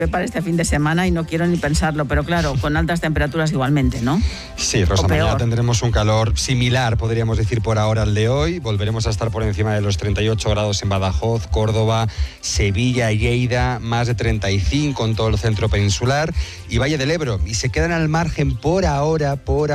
para este fin de semana y no quiero ni pensarlo, pero claro, con altas temperaturas igualmente, ¿no? Sí, Rosa, mañana tendremos un calor similar, podríamos decir, por ahora al de hoy. Volveremos a estar por encima de los 38 grados en Badajoz, Córdoba, Sevilla, Lleida, más de 35 en todo el centro peninsular y Valle del Ebro. Y se quedan al margen por ahora,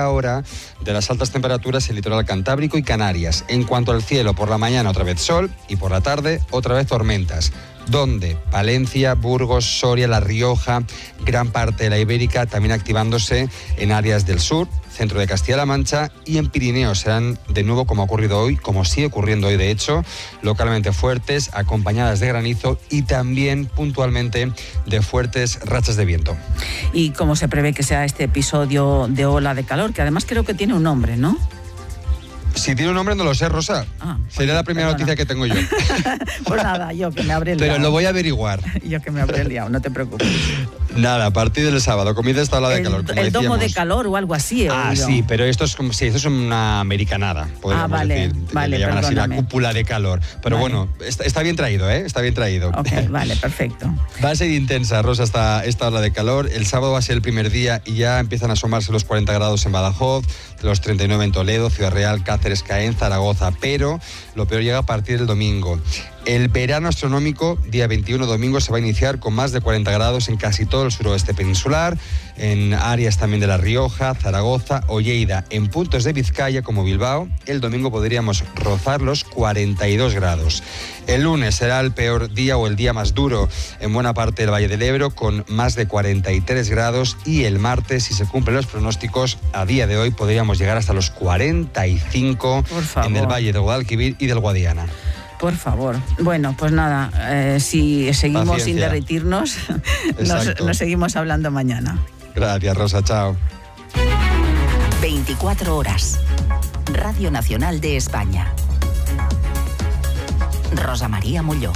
de las altas temperaturas el litoral cantábrico y Canarias. En cuanto al cielo, por la mañana otra vez sol y por la tarde otra vez tormentas. Donde Palencia, Burgos, Soria, La Rioja, gran parte de la Ibérica, también activándose en áreas del sur, centro de Castilla-La Mancha y en Pirineos serán de nuevo, como ha ocurrido hoy, como sigue ocurriendo hoy de hecho, localmente fuertes, acompañadas de granizo y también puntualmente de fuertes rachas de viento. ¿Y cómo se prevé que sea este episodio de ola de calor? Que además creo que tiene un nombre, ¿no? Si tiene un nombre no lo sé, Rosa. Sería la primera noticia que tengo yo. Pues nada, yo que me habré liado. Pero lo voy a averiguar. Yo que me habré liado, no te preocupes. Nada, a partir del sábado comienza esta ola de calor, como el decíamos. domo de calor o algo así. Sí, pero esto es como esto es una americanada, podríamos decir. Le llaman así la cúpula de calor. Pero bueno, está bien traído, ¿eh? Está bien traído. Ok, vale, perfecto. Va a ser intensa, Rosa, esta ola de calor. El sábado va a ser el primer día y ya empiezan a asomarse los 40 grados en Badajoz, los 39 en Toledo, Ciudad Real, Cáceres, Caen, Zaragoza. Pero lo peor llega a partir del domingo. El verano astronómico, día 21 domingo, se va a iniciar con más de 40 grados en casi todo el suroeste peninsular, en áreas también de La Rioja, Zaragoza o Lleida. En puntos de Vizcaya, como Bilbao, el domingo podríamos rozar los 42 grados. El lunes será el peor día o el día más duro en buena parte del Valle del Ebro, con más de 43 grados. Y el martes, si se cumplen los pronósticos, a día de hoy podríamos llegar hasta los 45 en el Valle del Guadalquivir y del Guadiana. Por favor. Bueno, pues nada, si seguimos Paciencia. Sin derretirnos, nos seguimos hablando mañana. Gracias, Rosa, chao. 24 horas. Radio Nacional de España. Rosa María Molló.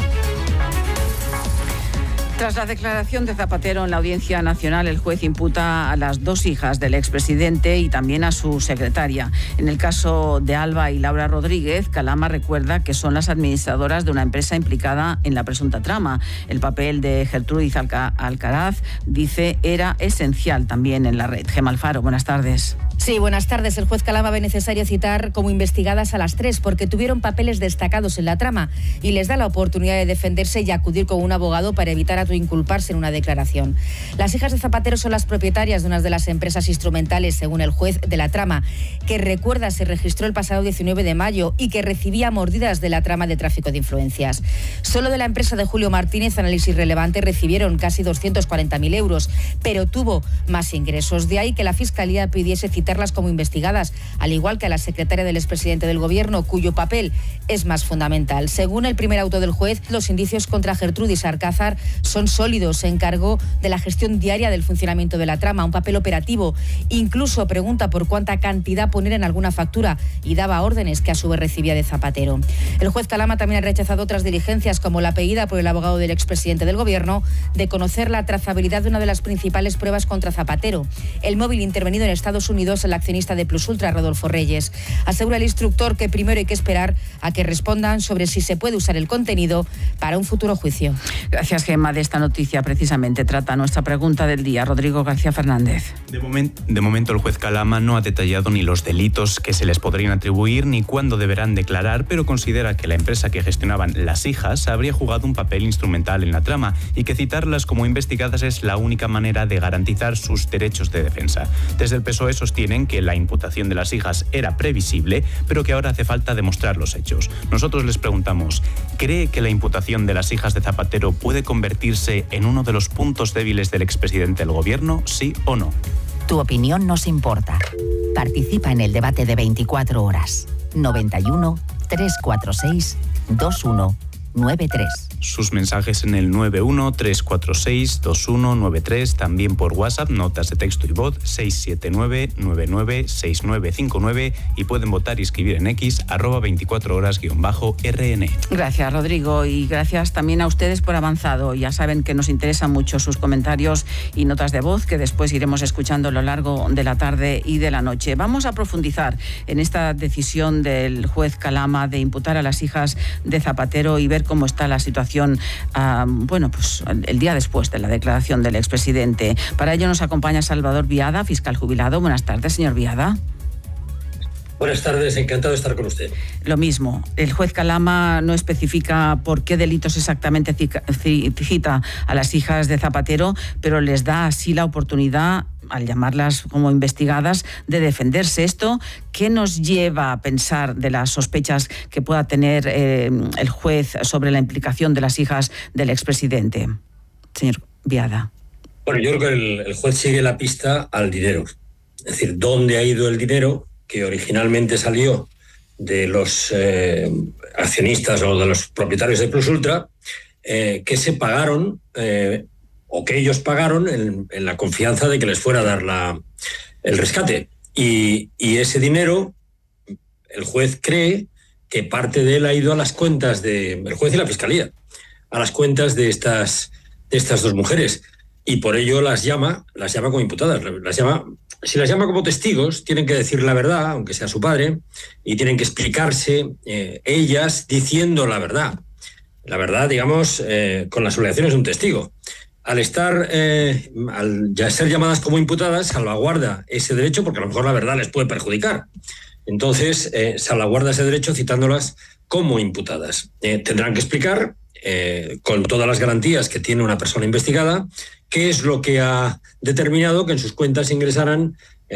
Tras la declaración de Zapatero en la Audiencia Nacional, el juez imputa a las dos hijas del expresidente y también a su secretaria. En el caso de Alba y Laura Rodríguez, Calama recuerda que son las administradoras de una empresa implicada en la presunta trama. El papel de Gertrudis Alcaraz, dice, era esencial también en la red. Gemma Alfaro, buenas tardes. Sí, buenas tardes. El juez Calama ve necesario citar como investigadas a las tres porque tuvieron papeles destacados en la trama y les da la oportunidad de defenderse y acudir con un abogado para evitar autoinculparse en una declaración. Las hijas de Zapatero son las propietarias de una de las empresas instrumentales, según el juez, de la trama, que recuerda se registró el pasado 19 de mayo y que recibía mordidas de la trama de tráfico de influencias. Solo de la empresa de Julio Martínez, Análisis Relevante, recibieron casi 240.000 euros, pero tuvo más ingresos. De ahí que la Fiscalía pidiese citarlas como investigadas, al igual que a la secretaria del expresidente del Gobierno, cuyo papel es más fundamental. Según el primer auto del juez, los indicios contra Gertrudis Alcázar son sólidos. Se encargó de la gestión diaria del funcionamiento de la trama, un papel operativo. Incluso pregunta por cuánta cantidad poner en alguna factura y daba órdenes que a su vez recibía de Zapatero. El juez Calama también ha rechazado otras diligencias, como la pedida por el abogado del expresidente del Gobierno de conocer la trazabilidad de una de las principales pruebas contra Zapatero, el móvil intervenido en Estados Unidos, el accionista de Plus Ultra, Rodolfo Reyes. Asegura el instructor que primero hay que esperar a que respondan sobre si se puede usar el contenido para un futuro juicio. Gracias, Gemma. De esta noticia precisamente trata nuestra pregunta del día. Rodrigo García Fernández. De momento el juez Calama no ha detallado ni los delitos que se les podrían atribuir ni cuándo deberán declarar, pero considera que la empresa que gestionaban las hijas habría jugado un papel instrumental en la trama y que citarlas como investigadas es la única manera de garantizar sus derechos de defensa. Desde el PSOE sostienen que la imputación de las hijas era previsible, pero que ahora hace falta demostrar los hechos. Nosotros les preguntamos, ¿cree que la imputación de las hijas de Zapatero puede convertirse en uno de los puntos débiles del expresidente del Gobierno, sí o no? Tu opinión nos importa. Participa en el debate de 24 horas. 91 346 2193. Sus mensajes en el 91-346-2193, también por WhatsApp, notas de texto y voz 679-996959 y pueden votar y escribir en X @24horas_RN. Gracias, Rodrigo, y gracias también a ustedes por avanzado. Ya saben que nos interesan mucho sus comentarios y notas de voz que después iremos escuchando a lo largo de la tarde y de la noche. Vamos a profundizar en esta decisión del juez Calama de imputar a las hijas de Zapatero y ver saber cómo está la situación, pues el día después de la declaración del expresidente. Para ello nos acompaña Salvador Viada, fiscal jubilado. Buenas tardes, señor Viada. Buenas tardes, encantado de estar con usted. Lo mismo, el juez Calama no especifica por qué delitos exactamente cita a las hijas de Zapatero, pero les da así la oportunidad, al llamarlas como investigadas, de defenderse. ¿Esto qué nos lleva a pensar de las sospechas que pueda tener el juez sobre la implicación de las hijas del expresidente? Señor Viada. Bueno, yo creo que el juez sigue la pista al dinero. Es decir, ¿dónde ha ido el dinero que originalmente salió de los accionistas o de los propietarios de Plus Ultra, que se pagaron o que ellos pagaron en la confianza de que les fuera a dar el rescate? Y ese dinero, el juez cree que parte de él ha ido a las cuentas el juez y la fiscalía, a las cuentas de estas dos mujeres, y por ello las llama como imputadas. Si las llama como testigos, tienen que decir la verdad, aunque sea su padre, y tienen que explicarse ellas diciendo la verdad. La verdad, digamos, con las obligaciones de un testigo. Al ya ser llamadas como imputadas, salvaguarda ese derecho, porque a lo mejor la verdad les puede perjudicar. Entonces, salvaguarda ese derecho citándolas como imputadas. Tendrán que explicar, con todas las garantías que tiene una persona investigada, qué es lo que ha determinado que en sus cuentas ingresaran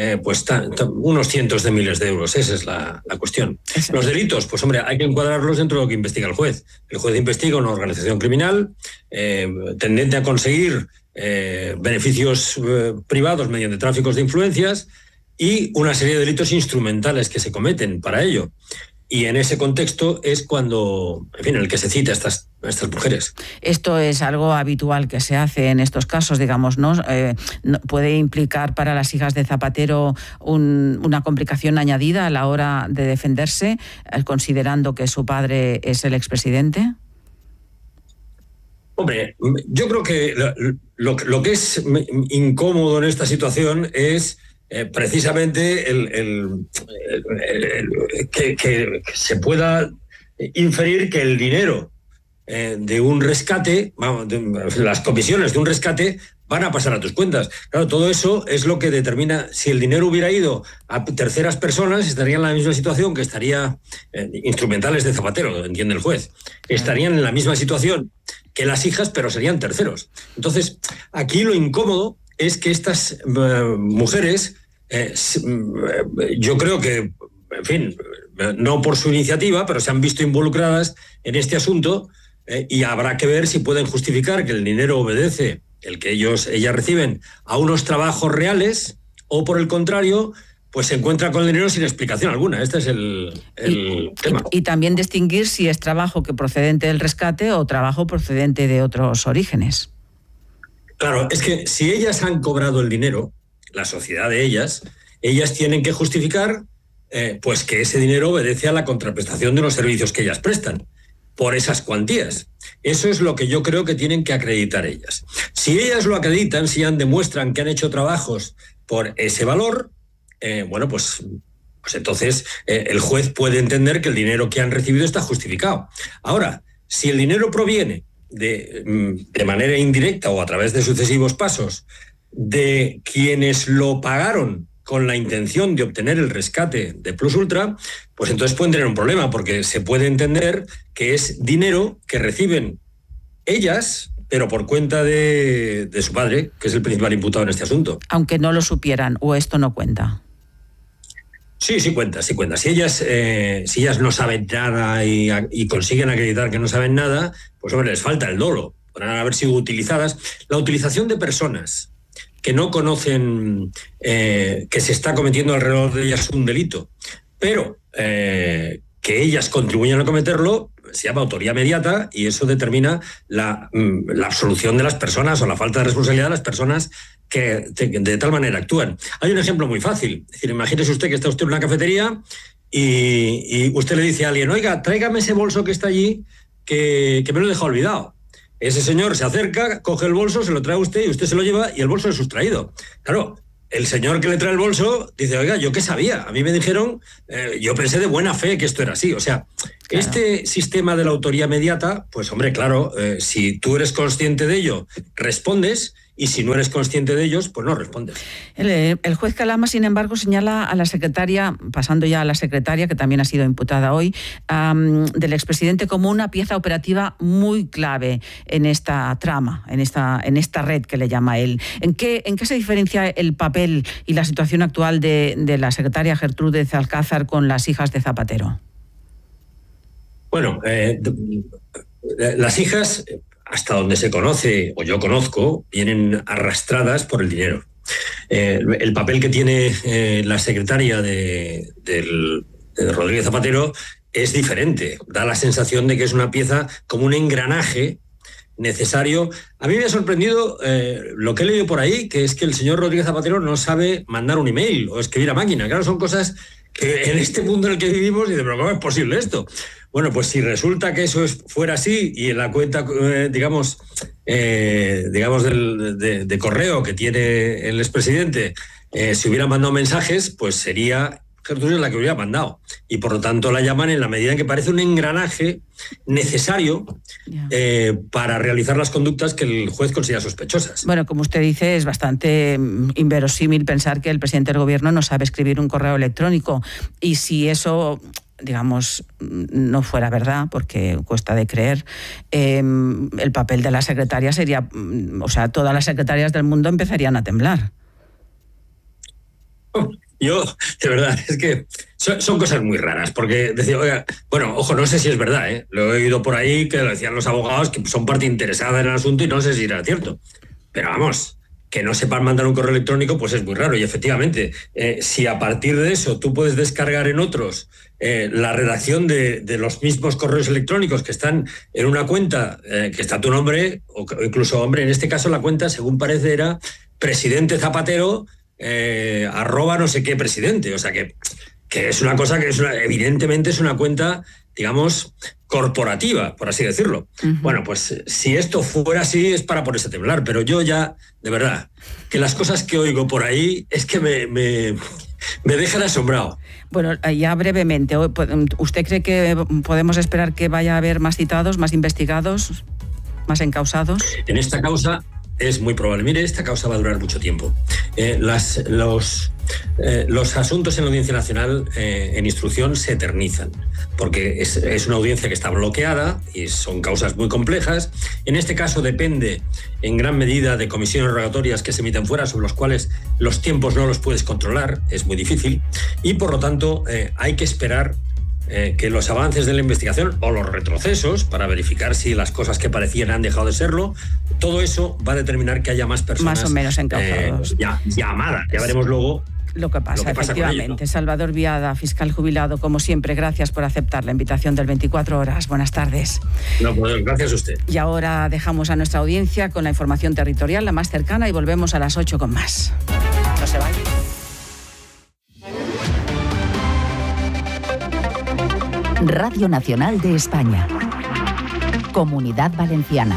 unos cientos de miles de euros. Esa es la cuestión. Los delitos, pues hombre, hay que encuadrarlos dentro de lo que investiga el juez. El juez investiga una organización criminal tendente a conseguir beneficios privados mediante tráficos de influencias y una serie de delitos instrumentales que se cometen para ello. Y en ese contexto es cuando, en el que se cita a estas mujeres. Esto es algo habitual que se hace en estos casos, digamos, ¿no? ¿Puede implicar para las hijas de Zapatero una complicación añadida a la hora de defenderse, considerando que su padre es el expresidente? Hombre, yo creo que lo que es incómodo en esta situación es precisamente que se pueda inferir que el dinero de un rescate, las comisiones de un rescate, van a pasar a tus cuentas. Claro, todo eso es lo que determina. Si el dinero hubiera ido a terceras personas, estarían en la misma situación que estaría instrumentales de Zapatero, entiende el juez. Estarían en la misma situación que las hijas, pero serían terceros. Entonces, aquí lo incómodo es que estas mujeres, yo creo que, en fin, no por su iniciativa, pero se han visto involucradas en este asunto, y habrá que ver si pueden justificar que el dinero obedece, el que ellas reciben, a unos trabajos reales, o por el contrario, pues se encuentra con el dinero sin explicación alguna. Este es el tema. Y también distinguir si es trabajo que procedente del rescate o trabajo procedente de otros orígenes. Claro, es que si ellas han cobrado el dinero, la sociedad de ellas tienen que justificar pues que ese dinero obedece a la contraprestación de los servicios que ellas prestan por esas cuantías. Eso es lo que yo creo que tienen que acreditar ellas. Si ellas lo acreditan, si ellas demuestran que han hecho trabajos por ese valor, pues entonces el juez puede entender que el dinero que han recibido está justificado. Ahora, si el dinero proviene de manera indirecta o a través de sucesivos pasos de quienes lo pagaron con la intención de obtener el rescate de Plus Ultra, pues entonces pueden tener un problema, porque se puede entender que es dinero que reciben ellas, pero por cuenta de su padre, que es el principal imputado en este asunto. Aunque no lo supieran, o esto no cuenta. Sí cuenta. Si ellas no saben nada y consiguen acreditar que no saben nada, pues hombre, les falta el dolo. Podrán haber sido utilizadas. La utilización de personas que no conocen que se está cometiendo alrededor de ellas un delito, pero que ellas contribuyen a cometerlo, se llama autoría mediata, y eso determina la absolución de las personas o la falta de responsabilidad de las personas que de tal manera actúan. Hay un ejemplo muy fácil. Es decir, imagínese usted que está usted en una cafetería y usted le dice a alguien: oiga, tráigame ese bolso que está allí, que me lo he dejado olvidado. Ese señor se acerca, coge el bolso, se lo trae a usted y usted se lo lleva y el bolso es sustraído. Claro, el señor que le trae el bolso dice, oiga, ¿yo qué sabía? A mí me dijeron, yo pensé de buena fe que esto era así. O sea, claro, este sistema de la autoría inmediata, pues hombre, claro, si tú eres consciente de ello, respondes, y si no eres consciente de ellos, pues no respondes. El juez Calama, sin embargo, señala a la secretaria, pasando ya a la secretaria, que también ha sido imputada hoy, del expresidente como una pieza operativa muy clave en esta trama, en esta red que le llama él. ¿En qué se diferencia el papel y la situación actual de la secretaria Gertrudez Alcázar con las hijas de Zapatero? Bueno, las hijas, hasta donde se conoce, o yo conozco, vienen arrastradas por el dinero. El papel que tiene la secretaria de Rodríguez Zapatero es diferente. Da la sensación de que es una pieza como un engranaje necesario. A mí me ha sorprendido lo que he leído por ahí, que es que el señor Rodríguez Zapatero no sabe mandar un email o escribir a máquina. Claro, son cosas que en este mundo en el que vivimos, dice, pero ¿cómo es posible esto? Bueno, pues si resulta que eso fuera así y en la cuenta, digamos de correo que tiene el expresidente, si hubiera mandado mensajes, pues sería Gertrudez la que hubiera mandado. Y por lo tanto la llaman en la medida en que parece un engranaje necesario para realizar las conductas que el juez considera sospechosas. Bueno, como usted dice, es bastante inverosímil pensar que el presidente del gobierno no sabe escribir un correo electrónico. Y si eso, digamos, no fuera verdad, porque cuesta de creer, el papel de la secretaria sería, o sea, todas las secretarias del mundo empezarían a temblar. Yo, de verdad, es que son cosas muy raras, porque decía, oiga, bueno, ojo, no sé si es verdad, lo he oído por ahí que lo decían los abogados que son parte interesada en el asunto y no sé si era cierto. Pero vamos, que no sepan mandar un correo electrónico, pues es muy raro. Y efectivamente, si a partir de eso tú puedes descargar en otros la redacción de los mismos correos electrónicos que están en una cuenta que está tu nombre, o incluso, hombre, en este caso la cuenta, según parece, era presidente Zapatero, @ no sé qué presidente. O sea que es una cosa que evidentemente es una cuenta, digamos, corporativa, por así decirlo. Uh-huh. Bueno, pues si esto fuera así es para ponerse a temblar, pero yo ya, de verdad, que las cosas que oigo por ahí es que me dejan asombrado. Bueno, ya brevemente, ¿usted cree que podemos esperar que vaya a haber más citados, más investigados, más encausados? En esta causa es muy probable. Mire, esta causa va a durar mucho tiempo. Los asuntos en la Audiencia Nacional en instrucción se eternizan, porque es una audiencia que está bloqueada y son causas muy complejas. En este caso depende en gran medida de comisiones rogatorias que se emiten fuera, sobre los cuales los tiempos no los puedes controlar, es muy difícil, y por lo tanto hay que esperar que los avances de la investigación o los retrocesos para verificar si las cosas que parecían han dejado de serlo, todo eso va a determinar que haya más personas más o menos encausados, llamadas. Ya veremos luego lo que pasa efectivamente. Ello, ¿no? Salvador Viada, fiscal jubilado, como siempre, gracias por aceptar la invitación del 24 Horas. Buenas tardes. No, pues gracias a usted. Y ahora dejamos a nuestra audiencia con la información territorial, la más cercana, y volvemos a las 8 con más. No se vayan. Radio Nacional de España. Comunidad Valenciana.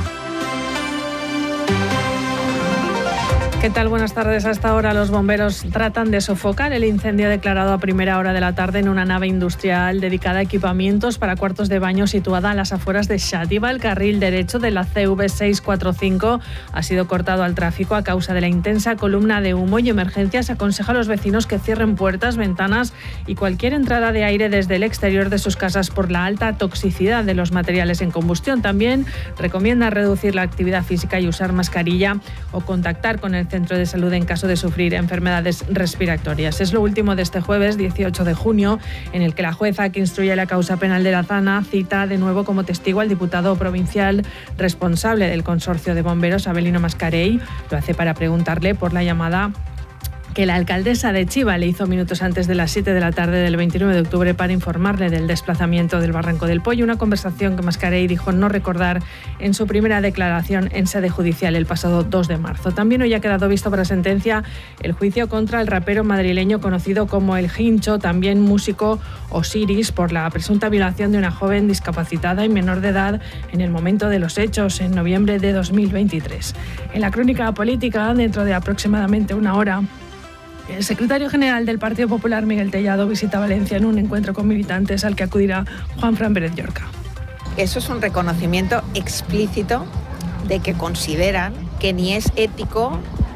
¿Qué tal? Buenas tardes. Hasta ahora los bomberos tratan de sofocar el incendio declarado a primera hora de la tarde en una nave industrial dedicada a equipamientos para cuartos de baño situada a las afueras de Xàtiva. El carril derecho de la CV 645 ha sido cortado al tráfico a causa de la intensa columna de humo, y Emergencias aconseja a los vecinos que cierren puertas, ventanas y cualquier entrada de aire desde el exterior de sus casas por la alta toxicidad de los materiales en combustión. También recomienda reducir la actividad física y usar mascarilla o contactar con el centro de salud en caso de sufrir enfermedades respiratorias. Es lo último de este jueves 18 de junio, en el que la jueza que instruye la causa penal de la Zana cita de nuevo como testigo al diputado provincial responsable del consorcio de bomberos, Abelino Mascarell. Lo hace para preguntarle por la llamada que la alcaldesa de Chiva le hizo minutos antes de las 7 de la tarde del 29 de octubre para informarle del desplazamiento del Barranco del Pollo, una conversación que Mascarell dijo no recordar en su primera declaración en sede judicial el pasado 2 de marzo. También hoy ha quedado visto para sentencia el juicio contra el rapero madrileño conocido como El Hincho, también músico Osiris, por la presunta violación de una joven discapacitada y menor de edad en el momento de los hechos, en noviembre de 2023. En la crónica política, dentro de aproximadamente una hora, El secretario general del Partido Popular, Miguel Tellado, visita Valencia en un encuentro con militantes al que acudirá Juanfran Pérez Llorca. Eso es un reconocimiento explícito de que consideran que ni es ético